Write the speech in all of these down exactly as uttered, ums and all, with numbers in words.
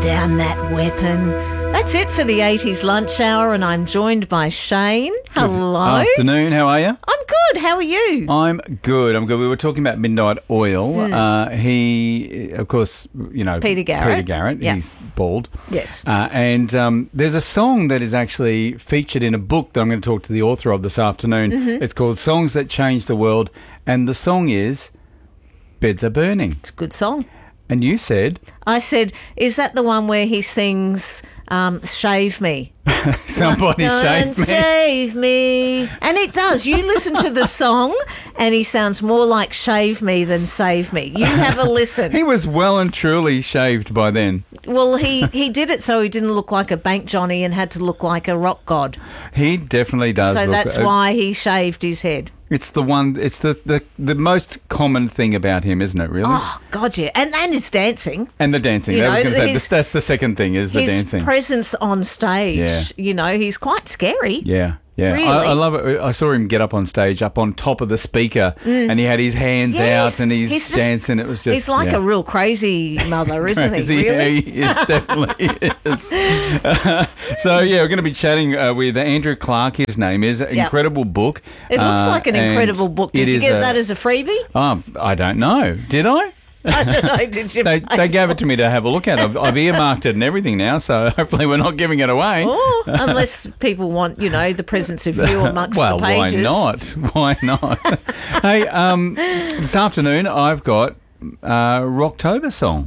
down that weapon. That's it for the eighties lunch hour, and I'm joined by Shane. Hello. Afternoon, how are you? I'm good. How are you? I'm good. I'm good. We were talking about Midnight Oil. Mm. Uh, he, of course, you know, Peter Garrett. Peter Garrett. Yeah. He's bald. Yes. Uh, and um, there's a song that is actually featured in a book that I'm going to talk to the author of this afternoon. Mm-hmm. It's called Songs That Changed the World, and the song is Beds Are Burning. It's a good song. And you said... I said, is that the one where he sings um, Shave Me? Somebody Come shave and me. Shave me. And it does. You listen to the song and he sounds more like Shave Me than Save Me. You have a listen. He was well and truly shaved by then. Well, he, he did it so he didn't look like a bank Johnny and had to look like a rock god. He definitely does. So look, that's uh, why he shaved his head. It's the one. It's the, the, the most common thing about him, isn't it? Really. Oh, God, yeah. And, and his dancing. And the dancing. You I was know, going to say his- this, that's the second thing is the his dancing. presence on stage. Yeah. You know, he's quite scary. yeah, yeah. Really? I, I love it. I saw him get up on stage, up on top of the speaker, and he had his hands Yes. out and he's, He's just- dancing. It was just. He's like yeah. a real crazy mother, isn't Crazy. he? Really? Yeah, he is, definitely is. Uh, so, yeah, we're going to be chatting uh, with Andrew Clark, his name is. Incredible book. It looks Uh, like an and incredible book. it Did you is get a- that as a freebie? Oh, I don't know. Did I? I don't know. Did you? They, they gave it to me to have a look at. I've, I've earmarked it and everything now, so hopefully we're not giving it away. Oh, unless people want, you know, the presence of you amongst well, the pages. why not? Why not? Hey, um, this afternoon I've got a Rocktober song.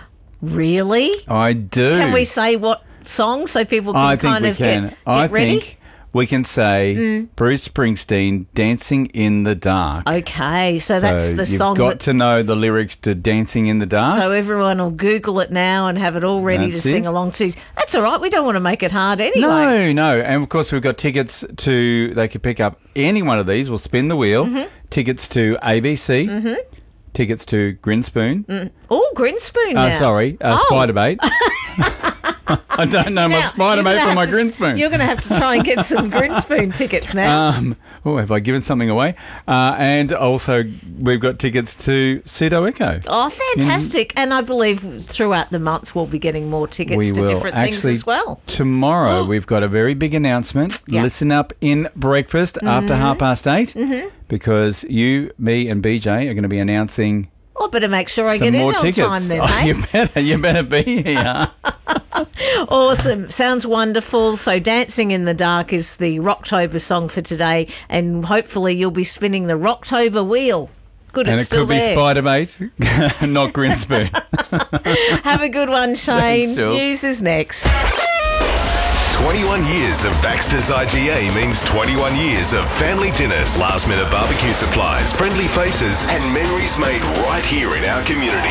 Really? I do. Can we say what song so people can I think kind we of can. get, get I ready? think we can say Bruce Springsteen, "Dancing in the Dark." Okay, so that's the you've song got that. to know the lyrics to "Dancing in the Dark." So everyone will Google it now and have it all ready That's to sing it. along to. That's all right. We don't want to make it hard anyway. No, no. And of course, we've got tickets to, they could pick up any one of these. We'll spin the wheel. Mm-hmm. Tickets to A B C. Mm-hmm. Tickets to Grinspoon. Oh, Grinspoon Uh, now. sorry, uh, Oh. Spiderbait. I don't know my Now, Spiderbait you're gonna from my have to s- Grinspoon. You're going to have to try and get some Grinspoon tickets now. Um, oh, have I given something away? Uh, and also, we've got tickets to Pseudo Echo. Oh, fantastic. And I believe throughout the months we'll be getting more tickets We to will. different things Actually, as well. Tomorrow, we've got a very big announcement. Yeah. Listen up in breakfast after half past eight, mm-hmm. because you, me, and B J are going to be announcing I better make sure I some get in more on tickets. time then, oh, hey? you better, you better be here. Awesome. Sounds wonderful. So Dancing in the Dark is the Rocktober song for today, and hopefully you'll be spinning the Rocktober wheel. Good, And it's it still could be there. Spiderbait, not Grinspoon. Have a good one, Shane. Thanks, Jules. News is next. twenty-one years of Baxter's I G A means twenty-one years of family dinners, last-minute barbecue supplies, friendly faces, and memories made right here in our community.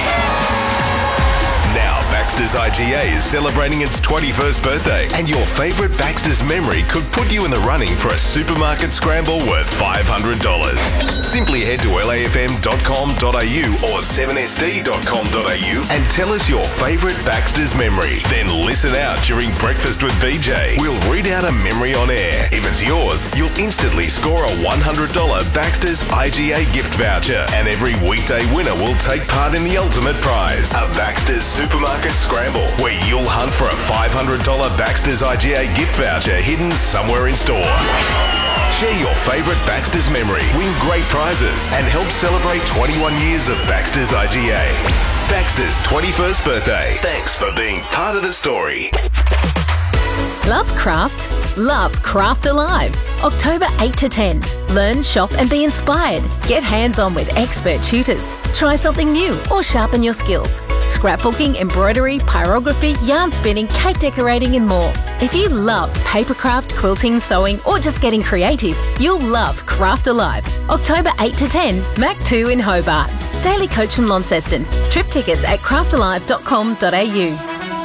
Now, Baxter's I G A is celebrating its twenty-first birthday, and your favourite Baxter's memory could put you in the running for a supermarket scramble worth five hundred dollars. Simply head to L A F M dot com dot A U or seven S D dot com dot A U and tell us your favourite Baxter's memory. Then listen out during Breakfast with B J. We'll read out a memory on air. If it's yours, you'll instantly score a one hundred dollars Baxter's I G A gift voucher, and every weekday winner will take part in the ultimate prize, a Baxter's Supermarket Scramble, where you'll hunt for a five hundred dollars Baxter's I G A gift voucher hidden somewhere in store. Share your favourite Baxter's memory, win great prizes, and help celebrate twenty-one years of Baxter's I G A. Baxter's twenty-first birthday. Thanks for being part of the story. Love craft? Love Craft Alive. October eighth to ten. Learn, shop and be inspired. Get hands-on with expert tutors. Try something new or sharpen your skills. Scrapbooking, embroidery, pyrography, yarn spinning, cake decorating and more. If you love papercraft, quilting, sewing or just getting creative, you'll love Craft Alive. October eighth to ten. Mac two in Hobart. Daily coach from Launceston. Trip tickets at craft alive dot com dot A U.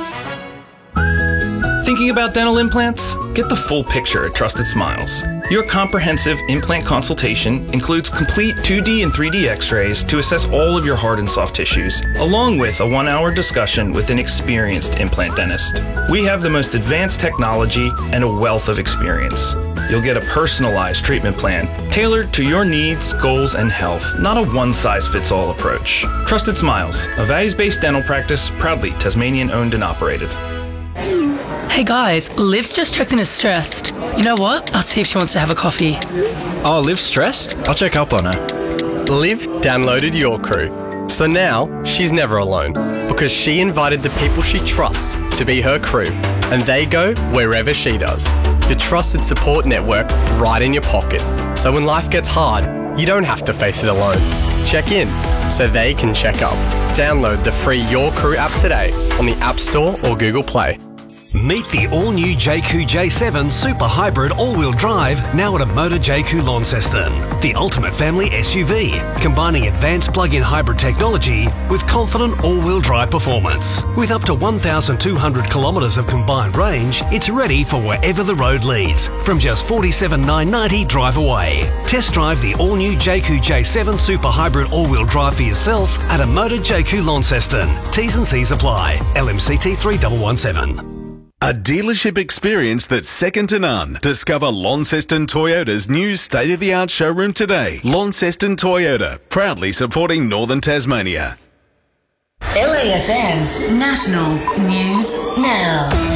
Thinking about dental implants? Get the full picture at Trusted Smiles. Your comprehensive implant consultation includes complete two D and three D x-rays to assess all of your hard and soft tissues, along with a one-hour discussion with an experienced implant dentist. We have the most advanced technology and a wealth of experience. You'll get a personalized treatment plan tailored to your needs, goals, and health, not a one-size-fits-all approach. Trusted Smiles, a values-based dental practice, proudly Tasmanian-owned and operated. Hey guys, Liv's just checked in as stressed. You know what? I'll see if she wants to have a coffee. Oh, Liv's stressed? I'll check up on her. Liv downloaded Your Crew, so now she's never alone because she invited the people she trusts to be her crew, and they go wherever she does. Your trusted support network right in your pocket, so when life gets hard, you don't have to face it alone. Check in so they can check up. Download the free Your Crew app today on the App Store or Google Play. Meet the all-new J Q J seven Super Hybrid all-wheel drive now at a Motor J Q Launceston. The ultimate family S U V, combining advanced plug-in hybrid technology with confident all-wheel drive performance. With up to one thousand two hundred kilometres of combined range, it's ready for wherever the road leads, from just forty-seven thousand nine hundred ninety drive away. Test drive the all-new J Q J seven Super Hybrid all-wheel drive for yourself at a Motor J Q Launceston. T's and C's apply. L M C T three one one seven. A dealership experience that's second to none. Discover Launceston Toyota's new state-of-the-art showroom today. Launceston Toyota, proudly supporting Northern Tasmania. L A F M National News Now.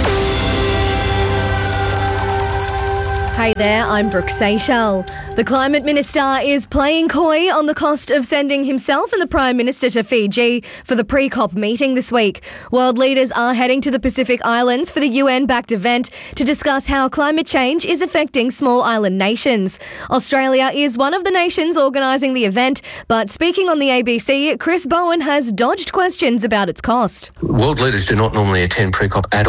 Hey there, I'm Brooke Seychelles. The Climate Minister is playing coy on the cost of sending himself and the Prime Minister to Fiji for the pre-COP meeting this week. World leaders are heading to the Pacific Islands for the U N-backed event to discuss how climate change is affecting small island nations. Australia is one of the nations organising the event, but speaking on the A B C, Chris Bowen has dodged questions about its cost. World leaders do not normally attend pre-COP at all.